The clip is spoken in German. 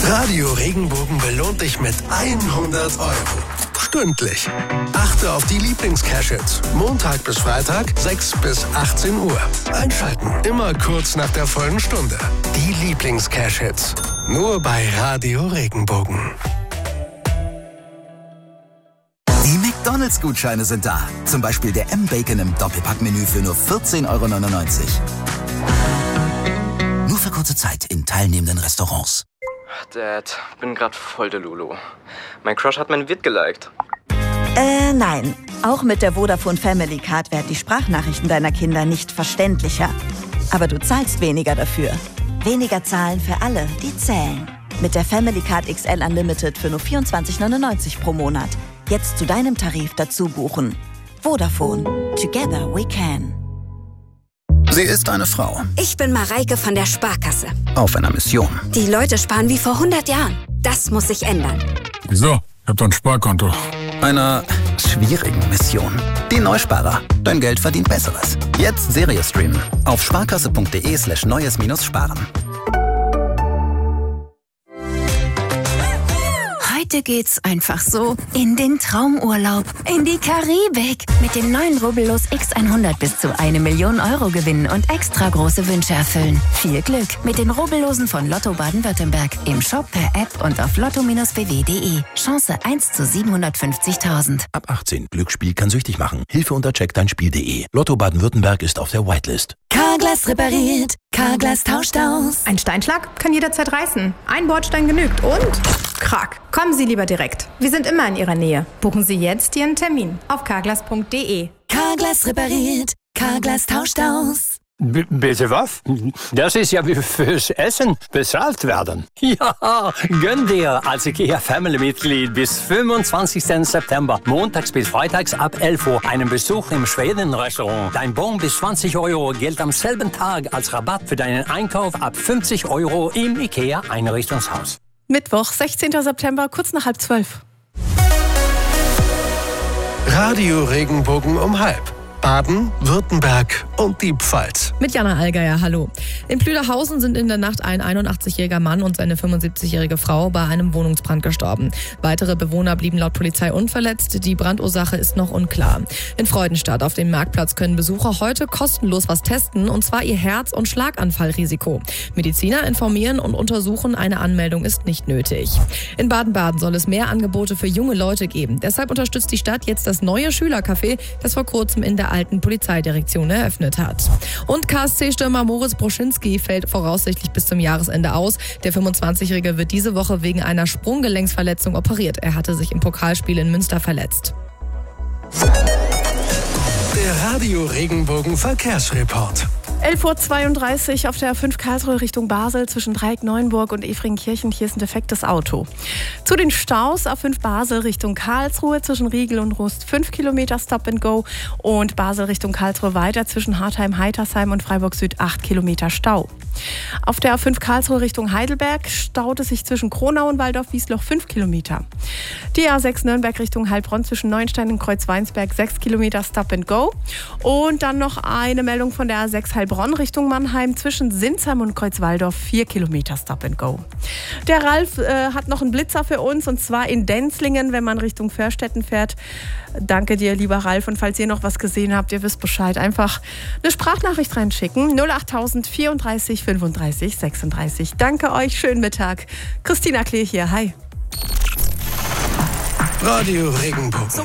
Radio Regenbogen belohnt dich mit 100 € stündlich. Achte auf die Lieblings-Cash-Hits. Montag bis Freitag, 6 bis 18 Uhr. Einschalten, immer kurz nach der vollen Stunde. Die Lieblings-Cash-Hits. Nur bei Radio Regenbogen. Die McDonalds-Gutscheine sind da. Zum Beispiel der M-Bacon im Doppelpackmenü für nur 14,99 €. Nur für kurze Zeit in teilnehmenden Restaurants. Dad, bin grad voll der Lulu. Mein Crush hat mein Vid geliked. Nein. Auch mit der Vodafone Family Card werden die Sprachnachrichten deiner Kinder nicht verständlicher. Aber du zahlst weniger dafür. Weniger zahlen für alle, die zählen. Mit der Family Card XL Unlimited für nur 24,99 € pro Monat. Jetzt zu deinem Tarif dazu buchen. Vodafone. Together we can. Sie ist eine Frau. Ich bin Mareike von der Sparkasse. Auf einer Mission. Die Leute sparen wie vor 100 Jahren. Das muss sich ändern. Wieso? Ich hab doch ein Sparkonto. Einer schwierigen Mission. Die Neusparer. Dein Geld verdient Besseres. Jetzt Serie streamen. Auf sparkasse.de/neues-sparen. Heute geht's einfach so in den Traumurlaub, in die Karibik. Mit dem neuen Rubbellos X100 bis zu 1 Million € gewinnen und extra große Wünsche erfüllen. Viel Glück mit den Rubbellosen von Lotto Baden-Württemberg. Im Shop, per App und auf lotto-bw.de. Chance 1 zu 750.000. Ab 18. Glücksspiel kann süchtig machen. Hilfe unter checkdeinspiel.de. Lotto Baden-Württemberg ist auf der Whitelist. Carglass repariert. Carglass tauscht aus. Ein Steinschlag kann jederzeit reißen. Ein Bordstein genügt und krack. Kommen Sie lieber direkt. Wir sind immer in Ihrer Nähe. Buchen Sie jetzt Ihren Termin auf carglass.de. Carglass repariert. Carglass tauscht aus. Bitte was? Das ist ja wie fürs Essen bezahlt werden. Ja, gönn dir als IKEA-Family-Mitglied bis 25. September, montags bis freitags ab 11 Uhr, einen Besuch im Schweden-Restaurant. Dein Bon bis 20 € gilt am selben Tag als Rabatt für deinen Einkauf ab 50 € im IKEA-Einrichtungshaus. Mittwoch, 16. September, kurz nach 11:30. Radio Regenbogen um 12:30. Baden, Württemberg und die Pfalz. Mit Jana Allgeier, hallo. In Plüderhausen sind in der Nacht ein 81-jähriger Mann und seine 75-jährige Frau bei einem Wohnungsbrand gestorben. Weitere Bewohner blieben laut Polizei unverletzt. Die Brandursache ist noch unklar. In Freudenstadt auf dem Marktplatz können Besucher heute kostenlos was testen, und zwar ihr Herz- und Schlaganfallrisiko. Mediziner informieren und untersuchen, eine Anmeldung ist nicht nötig. In Baden-Baden soll es mehr Angebote für junge Leute geben. Deshalb unterstützt die Stadt jetzt das neue Schülercafé, das vor kurzem in der alten Polizeidirektion eröffnet hat. Und KSC-Stürmer Moritz Broschinski fällt voraussichtlich bis zum Jahresende aus. Der 25-Jährige wird diese Woche wegen einer Sprunggelenksverletzung operiert. Er hatte sich im Pokalspiel in Münster verletzt. Der Radio Regenbogen Verkehrsreport. 11:32 Uhr auf der A5 Karlsruhe Richtung Basel zwischen Dreieck-Neuenburg und Efringkirchen. Hier ist ein defektes Auto. Zu den Staus A5 Basel Richtung Karlsruhe zwischen Riegel und Rust 5 Kilometer Stop and Go und Basel Richtung Karlsruhe weiter zwischen Hartheim, Heitersheim und Freiburg Süd 8 Kilometer Stau. Auf der A5 Karlsruhe Richtung Heidelberg staut es sich zwischen Kronau und Waldorf-Wiesloch 5 Kilometer. Die A6 Nürnberg Richtung Heilbronn zwischen Neuenstein und Kreuzweinsberg 6 Kilometer Stop and Go. Und dann noch eine Meldung von der A6 Heilbronn Richtung Mannheim zwischen Sinsheim und Kreuzwaldorf 4 Kilometer Stop and Go. Der Ralf hat noch einen Blitzer für uns, und zwar in Denzlingen, wenn man Richtung Förstetten fährt. Danke dir, lieber Ralf. Und falls ihr noch was gesehen habt, ihr wisst Bescheid, einfach eine Sprachnachricht reinschicken. 08000 34 35 36. Danke euch, schönen Mittag. Christina Klee hier, hi. Radio Regenbogen.